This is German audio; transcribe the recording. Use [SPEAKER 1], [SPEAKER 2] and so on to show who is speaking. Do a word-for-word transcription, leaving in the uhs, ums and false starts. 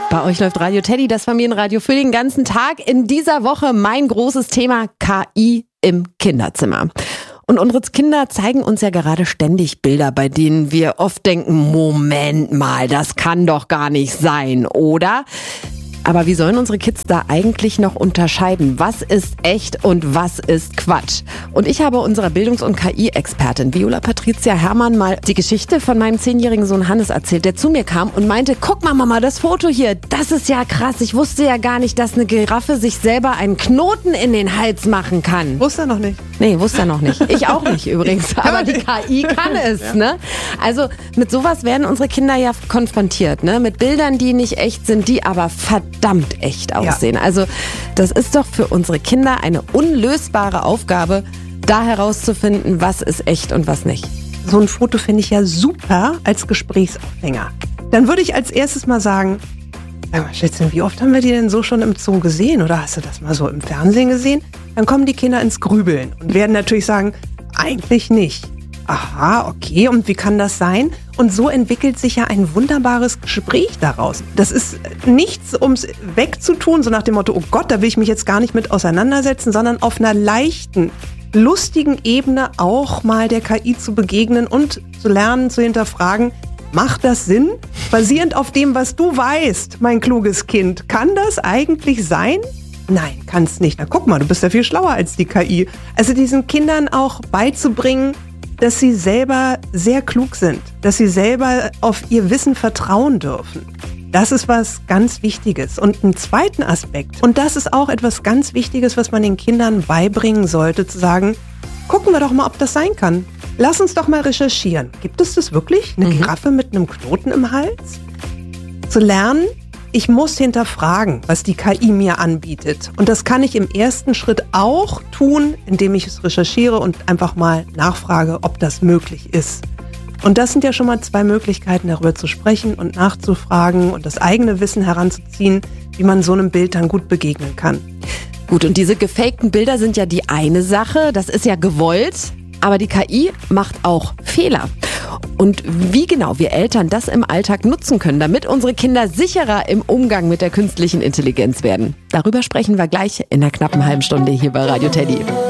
[SPEAKER 1] Bei euch läuft Radio Teddy, das Familienradio für den ganzen Tag. In dieser Woche mein großes Thema K I im Kinderzimmer. Und unsere Kinder zeigen uns ja gerade ständig Bilder, bei denen wir oft denken, Moment mal, das kann doch gar nicht sein, oder? Aber wie sollen unsere Kids da eigentlich noch unterscheiden? Was ist echt und was ist Quatsch? Und ich habe unserer Bildungs- und K I-Expertin Viola Patricia Herrmann mal die Geschichte von meinem zehnjährigen Sohn Hannes erzählt, der zu mir kam und meinte, guck mal Mama, das Foto hier, das ist ja krass. Ich wusste ja gar nicht, dass eine Giraffe sich selber einen Knoten in den Hals machen kann.
[SPEAKER 2] Wusste er noch nicht?
[SPEAKER 1] Nee, wusste er noch nicht. Ich auch nicht übrigens. Aber die K I kann es, ja. ne? Also mit sowas werden unsere Kinder ja konfrontiert, ne? Mit Bildern, die nicht echt sind, die aber verdammt echt aussehen. Ja. Also das ist doch für unsere Kinder eine unlösbare Aufgabe, da herauszufinden, was ist echt und was nicht.
[SPEAKER 2] So ein Foto finde ich ja super als Gesprächsaufhänger. Dann würde ich als erstes mal sagen, sag mal, Schätzchen, wie oft haben wir die denn so schon im Zoo gesehen? Oder hast du das mal so im Fernsehen gesehen? Dann kommen die Kinder ins Grübeln und werden natürlich sagen, eigentlich nicht. Aha, okay, und wie kann das sein? Und so entwickelt sich ja ein wunderbares Gespräch daraus. Das ist nichts, um es wegzutun, so nach dem Motto, oh Gott, da will ich mich jetzt gar nicht mit auseinandersetzen, sondern auf einer leichten, lustigen Ebene auch mal der K I zu begegnen und zu lernen, zu hinterfragen, macht das Sinn? Basierend auf dem, was du weißt, mein kluges Kind, kann das eigentlich sein? Nein, kann es nicht. Na guck mal, du bist ja viel schlauer als die K I. Also diesen Kindern auch beizubringen, dass sie selber sehr klug sind, dass sie selber auf ihr Wissen vertrauen dürfen. Das ist was ganz Wichtiges. Und einen zweiten Aspekt, und das ist auch etwas ganz Wichtiges, was man den Kindern beibringen sollte, zu sagen, gucken wir doch mal, ob das sein kann. Lass uns doch mal recherchieren. Gibt es das wirklich? Eine
[SPEAKER 1] Mhm.
[SPEAKER 2] Giraffe mit einem Knoten im Hals? Zu lernen, ich muss hinterfragen, was die K I mir anbietet. Und das kann ich im ersten Schritt auch tun, indem ich es recherchiere und einfach mal nachfrage, ob das möglich ist. Und das sind ja schon mal zwei Möglichkeiten, darüber zu sprechen und nachzufragen und das eigene Wissen heranzuziehen, wie man so einem Bild dann gut begegnen kann.
[SPEAKER 1] Gut, und diese gefakten Bilder sind ja die eine Sache, das ist ja gewollt, aber die K I macht auch Fehler. Und wie genau wir Eltern das im Alltag nutzen können, damit unsere Kinder sicherer im Umgang mit der künstlichen Intelligenz werden, darüber sprechen wir gleich in einer knappen halben Stunde hier bei Radio Teddy.